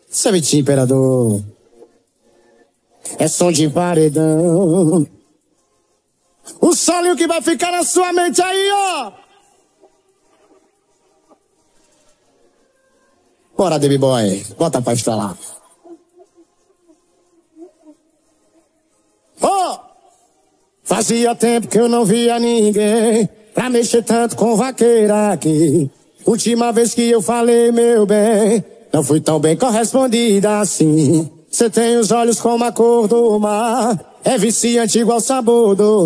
Sabitinho, imperador. É som de paredão. O solinho que vai ficar na sua mente aí, ó. Bora, Baby Boy. Bota pra estralar. Oh! Fazia tempo que eu não via ninguém pra mexer tanto com vaqueira aqui. Última vez que eu falei, meu bem, não fui tão bem correspondida assim. Cê tem os olhos como a cor do mar, é viciante igual o sabor do